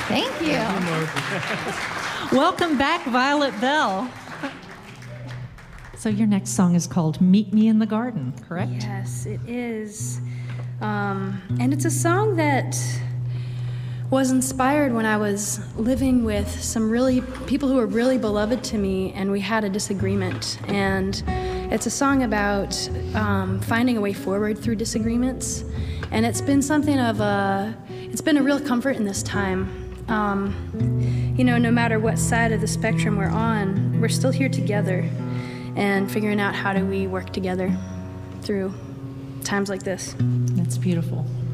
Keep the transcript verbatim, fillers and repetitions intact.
Thank you. Welcome back, Violet Bell. So your next song is called Meet Me in the Garden, correct? Yes, it is. Um, and it's a song that was inspired when I was living with some really people who were really beloved to me, and we had a disagreement. And it's a song about um, finding a way forward through disagreements. And it's been something of a, it's been a real comfort in this time. Um, you know, no matter what side of the spectrum we're on, we're still here together and figuring out how do we work together through times like this. That's beautiful.